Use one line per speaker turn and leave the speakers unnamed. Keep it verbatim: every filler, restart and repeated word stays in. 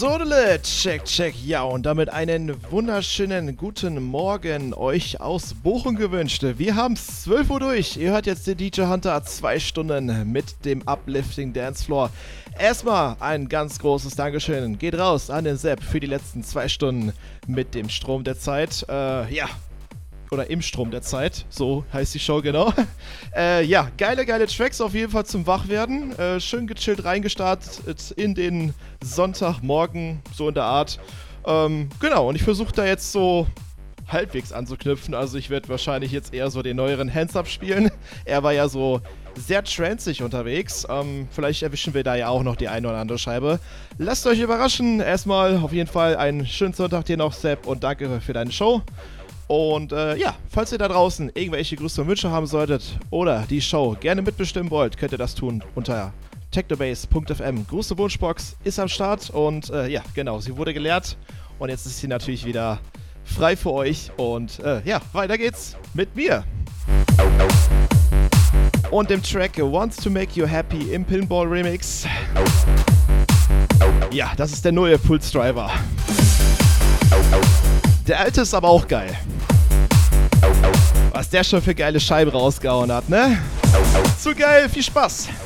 Sodele, check, check, ja, und damit einen wunderschönen guten Morgen euch aus Bochum gewünscht. Wir haben es zwölf Uhr durch, ihr hört jetzt den D J Hunter, zwei Stunden mit dem Uplifting Dancefloor. Erstmal ein ganz großes Dankeschön, geht raus an den Sepp für die letzten zwei Stunden mit dem Strom der Zeit, äh, ja. Oder im Strom der Zeit, so heißt die Show genau. äh, ja, geile, geile Tracks auf jeden Fall zum Wachwerden. Äh, schön gechillt reingestartet in den Sonntagmorgen, so in der Art. Ähm, genau, und ich versuche da jetzt so halbwegs anzuknüpfen. Also ich werde wahrscheinlich jetzt eher so den neueren Hands Up spielen. Er war ja so sehr transig unterwegs. Ähm, vielleicht erwischen wir da ja auch noch die eine oder andere Scheibe. Lasst euch überraschen. Erstmal auf jeden Fall einen schönen Sonntag dir noch, Sepp, und danke für deine Show. Und äh, ja, falls ihr da draußen irgendwelche Grüße und Wünsche haben solltet oder die Show gerne mitbestimmen wollt, könnt ihr das tun unter technobase punkt f m. Große Wunschbox ist am Start und äh, ja, genau, sie wurde geleert und jetzt ist sie natürlich wieder frei für euch und äh, ja, weiter geht's mit mir. Und dem Track Wants to Make You Happy im Pinball Remix. Ja, das ist der neue Pulse Driver. Der alte ist aber auch geil. Was der schon für geile Scheiben rausgehauen hat, ne? Zu geil, viel Spaß!